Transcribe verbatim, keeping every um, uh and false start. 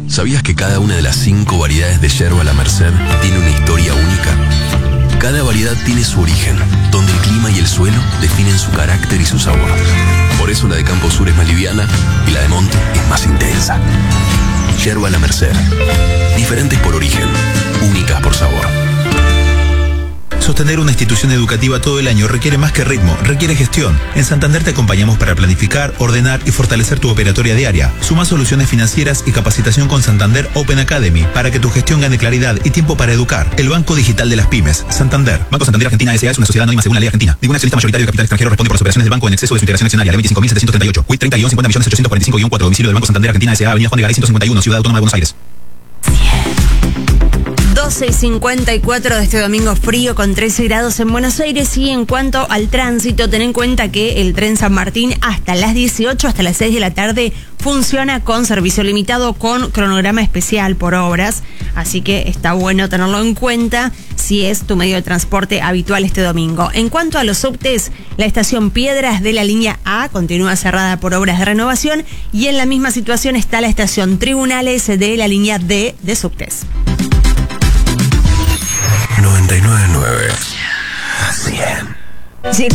¿Sabías que cada una de las cinco variedades de yerba La Merced tiene una historia única? Cada variedad tiene su origen, donde el clima y el suelo definen su carácter y su sabor. Por eso la de Campo Sur es más liviana y la de Monte es más intensa. Yerba La Merced. Diferentes por origen, únicas por sabor. Sostener una institución educativa todo el año requiere más que ritmo, requiere gestión. En Santander te acompañamos para planificar, ordenar y fortalecer tu operatoria diaria. Suma soluciones financieras y capacitación con Santander Open Academy para que tu gestión gane claridad y tiempo para educar. El Banco Digital de las Pymes. Santander. Banco Santander Argentina S A es una sociedad anónima según la ley argentina. Ningún accionista mayoritario de capital extranjero responde por las operaciones del banco en exceso de su integración accionaria. Ley veinticinco mil setecientos treinta y ocho. Quit treinta y cincuenta millones ochocientos cuarenta y cinco cuatro. Domicilio del Banco Santander Argentina S A. Avenida Juan de Garay ciento cincuenta y uno, Ciudad Autónoma de Buenos Aires. doce y cincuenta y cuatro de este domingo frío con trece grados en Buenos Aires. Y en cuanto al tránsito, ten en cuenta que el tren San Martín hasta las dieciocho, hasta las seis de la tarde, funciona con servicio limitado con cronograma especial por obras. Así que está bueno tenerlo en cuenta si es tu medio de transporte habitual este domingo. En cuanto a los subtes, la estación Piedras de la línea A continúa cerrada por obras de renovación y en la misma situación está la estación Tribunales de la línea D de subtes. noventa y nueve punto nueve. cien.